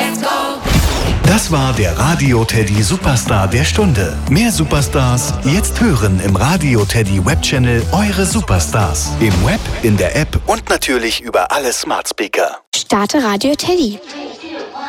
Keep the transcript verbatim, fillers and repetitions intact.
Let's go! Das war der Radio Teddy Superstar der Stunde. Mehr Superstars jetzt hören im Radio Teddy Webchannel Eure Superstars. Im Web, in der App und natürlich über alle Smart Speaker. Starte Radio Teddy.